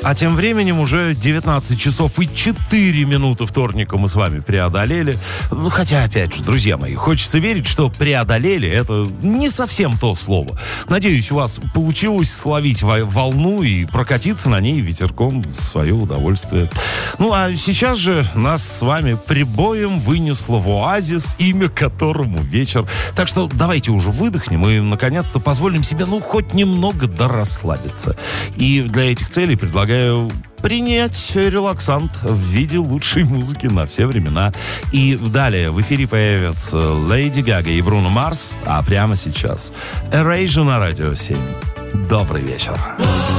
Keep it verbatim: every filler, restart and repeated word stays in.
А тем временем уже девятнадцать часов и четыре минуты вторника мы с вами преодолели. Ну, хотя, опять же, друзья мои, хочется верить, что преодолели — это не совсем то слово. Надеюсь, у вас получилось словить волну и прокатиться на ней ветерком в свое удовольствие. Ну, а сейчас же нас с вами прибоем вынесло в оазис, имя которому вечер. Так что давайте уже выдохнем и, наконец-то, позволим себе, ну, хоть немного дорасслабиться. И для этих целей предлагаю принять релаксант в виде лучшей музыки на все времена. И далее в эфире появятся Леди Гага и Бруно Марс, а прямо сейчас Erasure на Радио семь. Добрый вечер.